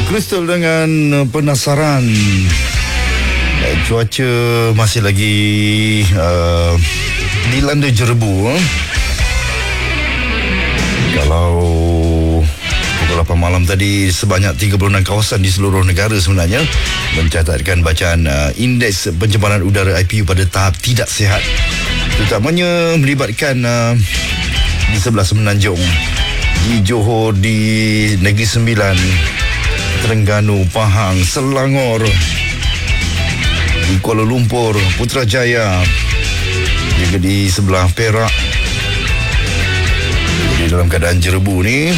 Crystal dengan penasaran. Cuaca masih lagi dilanda jerebu. Kalau pukul 8 malam tadi, sebanyak 36 kawasan di seluruh negara sebenarnya mencatatkan bacaan indeks pencemaran udara IPU pada tahap tidak sihat, terutamanya melibatkan di sebelah Semenanjung, di Johor, di Negeri Sembilan, Terengganu, Pahang, Selangor, di Kuala Lumpur, Putrajaya, juga di sebelah Perak. Jadi dalam keadaan jerebu ni,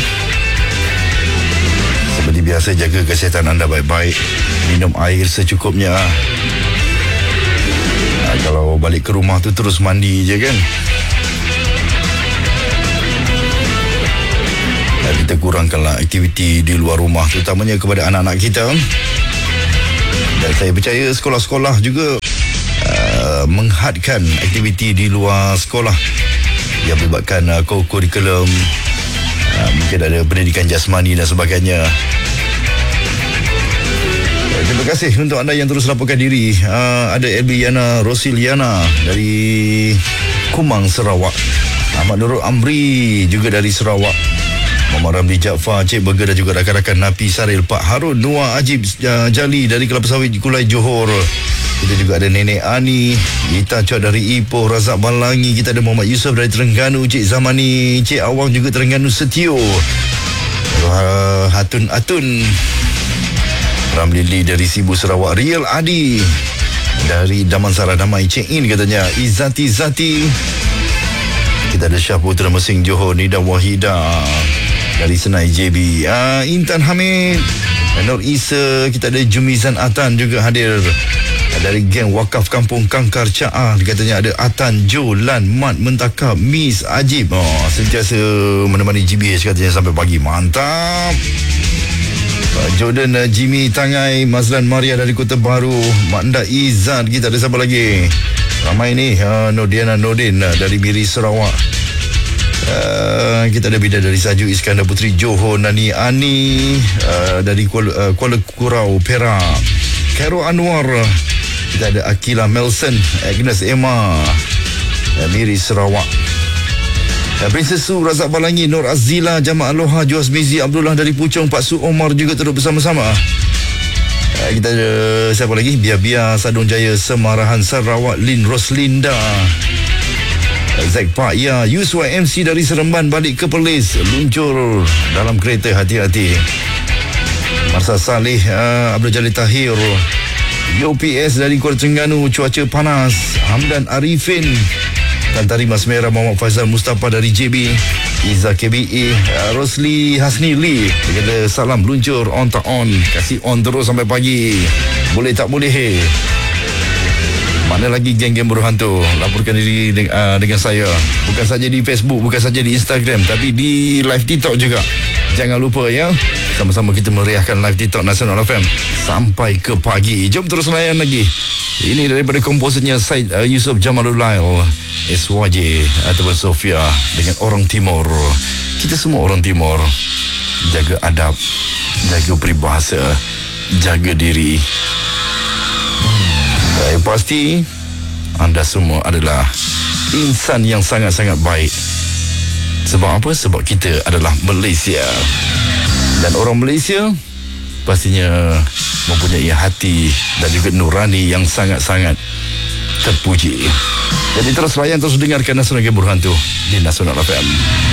seperti biasa, jaga kesihatan anda baik-baik, minum air secukupnya. Kalau balik ke rumah tu terus mandi je kan. Kita kurangkanlah aktiviti di luar rumah, terutamanya kepada anak-anak kita. Dan saya percaya sekolah-sekolah juga menghadkan aktiviti di luar sekolah yang melibatkan kurikulum, mungkin ada pendidikan jasmani dan sebagainya. Terima kasih untuk anda yang terus laporkan diri. Ada Elbiana Rosiliana dari Kumang, Sarawak. Ahmad Nurul Amri juga dari Sarawak. Muhammad Ramli Jaafar, Cik Burger dan juga rakan-rakan Napi Saril, Pak Harun, Noah Ajib Jali dari Kelapa Sawit, Kulai, Johor. Kita juga ada Nenek Ani, Ita Cok dari Ipoh, Razak Balangi. Kita ada Muhammad Yusof dari Terengganu, Cik Zamani, Cik Awang juga Terengganu Setio. Hatun Atun, Ramli Lee dari Sibu Sarawak, Riel Adi dari Damansara Damai, Cik In katanya, Izzati Zati. Kita ada Syah Putra Mesing Johor, Nida Wahida dari Senai JB, Intan Hamid, Nur Isa. Kita ada Jumizan Atan juga hadir dari geng Wakaf Kampung Kangkar Caah. Katanya ada Atan, Jo, Lan, Mat, Mentakab, Miss Ajib. Sentiasa menemani GBH katanya sampai pagi. Mantap. Jordan Jimmy Tangai, Mazlan Maria dari Kota Baru, Mak Nda Izzat. Kita ada siapa lagi? Ramai ni. Nodiana Nordin dari Miri Sarawak. Kita ada Bida dari Saju, Iskandar Putri Johor, Nani Ani dari Kuala Kurau, Perak, Khairul Anwar. Kita ada Akila Melson, Agnes Emma, Miri Sarawak, Princess Su, Razak Balangi, Nur Azila, Jamaah Aloha, Juaz Mizi Abdullah dari Puchong, Pak Su Omar juga turut bersama-sama. Kita ada siapa lagi? Bia Sadung Jaya, Semarahan Sarawak, Lin Roslinda, Zack Pak Ya, USYMC dari Seremban balik ke Perlis, luncur dalam kereta, hati-hati. Marsa Saleh, Abdul Jalil Tahir, UPS dari Kuala Terengganu, cuaca panas. Hamdan Arifin, Tantari Mas Merah, Muhammad Faizal Mustafa dari JB, Iza KBE, Rosli Hasni Lee. Dia kata salam luncur, on tak on, kasih on terus sampai pagi. Boleh tak boleh. Mana lagi geng-geng buruh hantu? Laporkan diri dengan saya. Bukan saja di Facebook, bukan saja di Instagram, tapi di live TikTok juga. Jangan lupa ya. Sama-sama kita meriahkan live TikTok Nasional FM sampai ke pagi. Jom terus layan lagi. Ini daripada komposernya Syed Yusof Jamalulail, SYJ ataupun Sofia dengan Orang Timur. Kita semua orang Timur. Jaga adab, jaga peribahasa, jaga diri. Saya pasti anda semua adalah insan yang sangat-sangat baik. Sebab apa? Sebab kita adalah Malaysia. Dan orang Malaysia pastinya mempunyai hati dan juga nurani yang sangat-sangat terpuji. Jadi terus layan, terus dengarkan Nasional Game Berhantu di Nasional FM.